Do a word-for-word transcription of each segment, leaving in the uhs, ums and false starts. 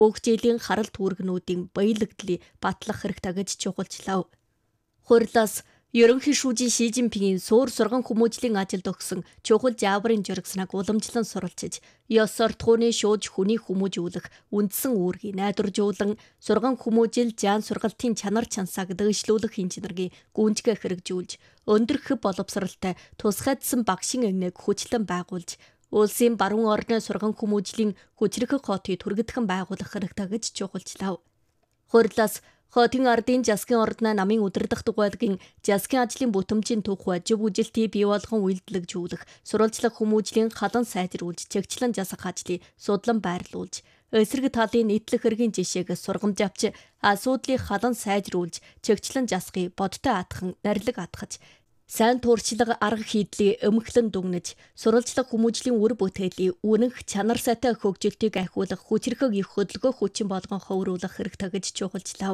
Угжээлийн харал түүргнүүдийн баялагдлыг батлах хэрэг тагж чухалчлав. Хурлаас ерөнхий шүүжийн Ши Жинпингийн суур сурган хүмүүжлийн ажилд өгсөн чухал зааврын журагснаг уламжлан суралцж, ёс суртахууны шууж хүний хүмүүжүүлэх үндсэн үүргийг найдваржуулан сурган хүмүүжил жаан сургалтын чанар чансааг дэвшлүүлэх инженерийн гүнзгий хэрэгжүүлж, өндөр хөв боловсралтай тусгайдсан багшин эгнэг хүчлэн байгуулж, улсын баруун орны сурган хүмүүжлийн хүчрэх хотыг түргэдхэн байгуулах хэрэг тагж чухалчлав. Хурлаас хотын ардын засгийн ордны намын удирдах дугайлгийн засгийн ажлын бүтэмжийн тухай жив үжилтийг бий болгон үйлдэлжүүлэх, сурвалжлах хүмүүжлийн халан сайжруулж, чигчлэн засах ажлыг судлан байрлуулж, эсрэг талын нийтлэх хэргийн жишээг сургамж авч, асуудлыг халан сайжруулж, чигчлэн засахыг бодтой атхан нарилэг атгаж, сайн туурчлага арга хийдлийг өмхлөн дүгнэж, сурвалжлах хүмүүжлийн үр бүтээлийг үнэнх чанар сайтай хөгжилтийг ахиулах хүчрхэг их хөдөлгөөх хүчин болгон ховруулах хэрэг тагж чухалчлав.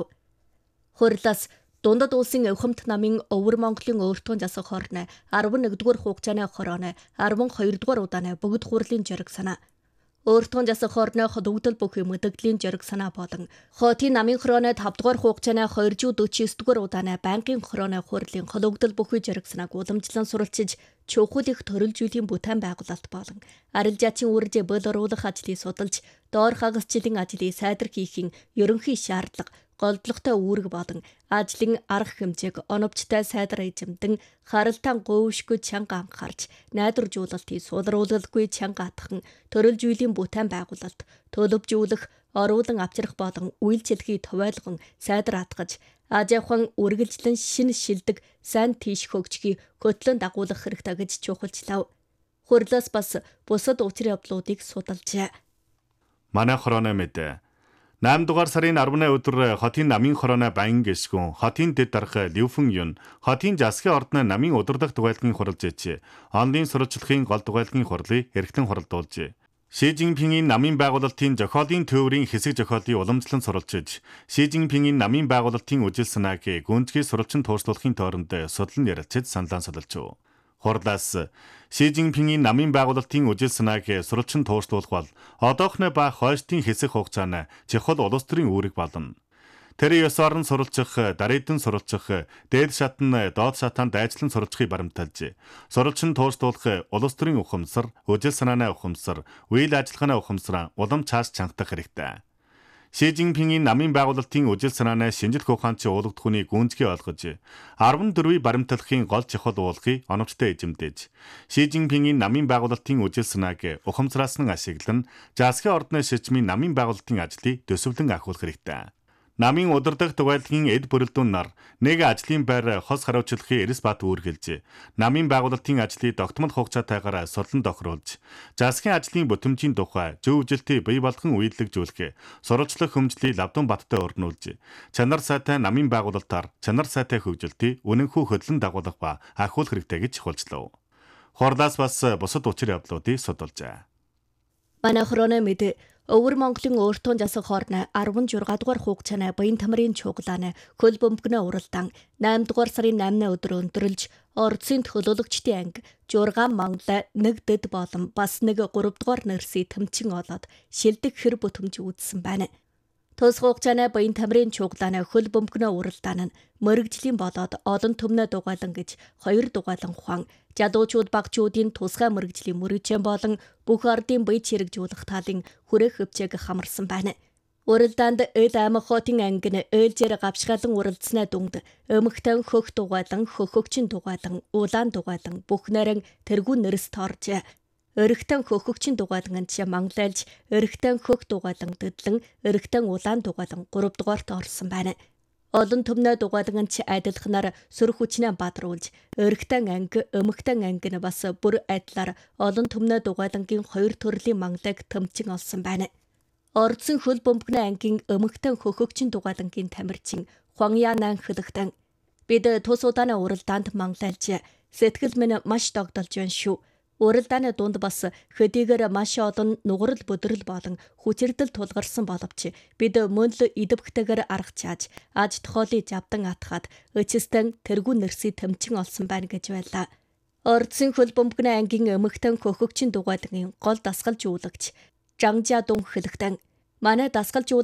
Хурлаас дундад улсын Эвхэмт намын Өвөр Монголын өөртөө засах хорны арван нэгдүгээр хугацааны хорооны арван хоёрдугаар удааны бүгд хурлын жураг санаа. Өөртөө засах хорны ходогдол бүхий мэдэгдлийн жураг санаа болон хотын намын хорооны тавдугаар хугацааны двести дөрвөн дугаар удааны байнгын хорооны хурлын ходогдол бүхий жураг санааг уламжлан суралцж, чухал их төрөлжүүлийн бүтээн байгуулалт болон арилжаачийн үржээ болоруулах ажлыг судалж, доор хагасчлалын ажлыг сайдар хийхин ерөнхий шаардлага, голдлогтой үүрэг болон ажлын арга хэмжээг оновчтой сайдар эзэмдэн харалтан говьшгүй чанга анхаарч, найдваржуулалтыг суулруулалгүй чанга атхан төрөлжүүлийн бүтээн байгуулалт, төлөвжүүлэх, оруулан авчрах болон үйлчлэхийг товойлгон сайдар атгаж, аж ахуйн үргэлжлэн шин шилдэг сайн тийш хөгжгийг хөтлөн дагуулах хэрэг тагж чухалчлав. Хурлаас бас бусад учир явдлуудыг судалжээ. Манай хорооны мэдээ eight дугаар сарын арваны өдөр хотын намын хорооны баян гишгүн, хотын дэд дарга Ливүн Юн, хотын засгийн ордны намын удирдах дугайлгийн хуралжээч, онлын сурвалжлагын гол дугайлгийн хурлыг эргэтэн хуралдуулжээ. Ши Жинпингийн намын байгуулалтын зохиолын төвөрийн хэсэг зохиолыг уламжлан сурвалжиж, Ши Жинпингийн намын байгуулалтын үжил санааг гүнзгий сурвалжин тууршлуулахын торонд судлан ярилцаж саналаа солилцов. Хурлаас Ши Жинпингийн намын байгуулалтын үжил санааг сурвалжин тууршлуулах бол одоохны ба хойштын хэсэг хугацааны чухал улс төрийн үүрэг болно. Тэр ёс орон сурвалжих, дарийдан сурвалжих, дээд шатн, доод шатанд дайчлан сурвалжихыг баримталж, сурвалжин тууршлуулах улс төрийн ухамсар, үжил санааны ухамсар, үйл ажиллагааны ухамсар улам цааш чангах хэрэгтэй. Ши Жинпингийн намын байгуулалтын үжил санааны шинжлэх ухаанчин уулгадах хүний гүнзгий олгож, арван дөрвийг баримтлахын гол чухал уулгыг оновчтой эзэмдэж, Ши Жинпингийн намын байгуулалтын үжил санааг ухамсараас нь ашиглан, засгийн ордны шишмийн намын байгуулалтын ажлыг төсөвлөн ахиулах хэрэгтэй. Намын удирдах дугайлгийн эд бүрэлдэхүүн нар нэг ажлын байр хос хариуцлагын эрс бат үүргэлж, намын байгуулалтын ажлыг тогтмол хугацаатайгаар судлан тохируулж, засгийн ажлын бүтэмжийн тухай зөв үжилтийг бий болгон үйлдэлжүүлэх, сурвалжлах хөмжлийг лавдан баттай өрнүүлж, чанар сайтай намын байгуулалтаар чанар сайтай хөгжилтийг үнэнхүү хөдлөн дагуулах ба ахиулах хэрэгтэй гэж хулжлав. Хурлаас бас бусад учир явдлуудыг судалжээ. Манай хорооны мэдээ Өвөр Монголын өөртөө засах хорны арван шесть дугаар хугацааны баян тамирын чуглааны хөл бөмбөгнөө уралдаан eight дугаар сарын eighны өдөр өндөрлж, ордсын төлөөлөгчдийн анги жургаан Монголын нэг дэд болон бас нэг three дугаар нэрсийг тэмцэн олоод шилдэг хэр бүтэмж үүссэн байна. Тус хугацааны баян тамирын чуглааны хөл бөмбөгнөө уралдаан нь мөрөгжлийн болоод олон төмнөө дугайлан гэж хоёр дугайлан ухаан, жадуучууд багчуудын тусгай мөрөгжлийн мөрөгжин болон бүх ардын бие чирэгжүүлэх талын хүрээх хөвчээг хамарсан байна. Уралдаанд эл аймаг хотын анги нь ээлжээр гавшгаалan уралдсны дүнд өмхтэн хөх дугайлан, хөхөгчин дугайлан, улаан дугайлан бүх нарийн тэргүүн нэрс тооржээ. Өргөтэн хөхөгчин дугайлан нь Монголайлж, өргөтэн хөх дугайлан дэдлэн, өргөтэн улаан дугайлан three дугаарт орсон байна. Олон төмнөө дугайлан нь адилханаар сөрөх хүчнээ бадруулж, өргөтэн анги, өмхтэн анги нь бас бүр адилаар олон төмнөө дугайлангийн хоёр төрлийн Монголыг тэмцэн олсон байна. Ордсын хөл бөмбөгний ангийн өмхтэн хөхөгчин дугайлангийн тамирчин Хуаньянан хэлэхдээ бид тус удааны уралдаанд Монголайлж, сэтгэл минь маш догдолж байна шүү. Уралдааны дунд бас хөдийгээр маш олон нугарал бүдрэл болон хүчирдэл тулгарсан боловч бид мөн л идэвхтэйгээр арга чааж аж тохиолыг завдан атгаад өчстэн тэргүүн нэрсийг тэмцэн олсон байна гэж байлаа. Ордсын хөл бөмбөгний ангийн өмхтэн хөхөгчин дугайлангийн гол дасгалжуулагч Жангжа Дун хэлэхдээ манай дасгалжуулагч